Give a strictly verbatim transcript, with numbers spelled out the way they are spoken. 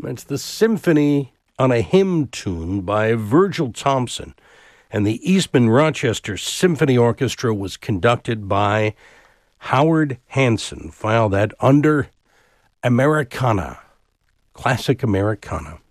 It's the Symphony on a Hymn Tune by Virgil Thompson. And the Eastman Rochester Symphony Orchestra was conducted by Howard Hanson. File that under Americana, classic Americana.